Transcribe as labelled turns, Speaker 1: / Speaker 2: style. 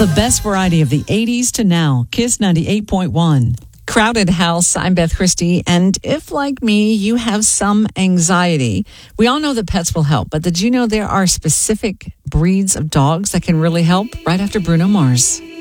Speaker 1: The best variety of the 80s to now. Kiss 98.1.
Speaker 2: Crowded House. I'm Beth Christie. And if, like me, you have some anxiety, we all know that pets will help. But did you know there are specific breeds of dogs that can really help? Right after Bruno Mars.